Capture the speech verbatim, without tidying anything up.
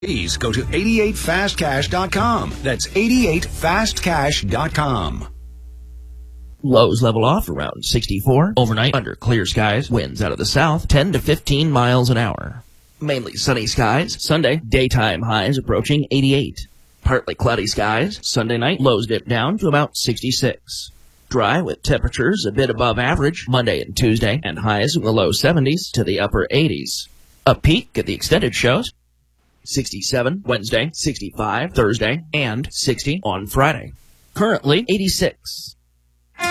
Please go to eighty-eight fast cash dot com. That's eighty-eight fast cash dot com. Lows level off around sixty-four. Overnight, under clear skies, winds out of the south, ten to fifteen miles an hour. Mainly sunny skies. Sunday, daytime highs approaching eighty-eight. Partly cloudy skies. Sunday night, lows dip down to about sixty-six. Dry with temperatures a bit above average Monday and Tuesday, and highs in the low seventies to the upper eighties. A peak at the extended shows. sixty-seven Wednesday, sixty-five Thursday, and sixty on Friday. Currently eighty-six.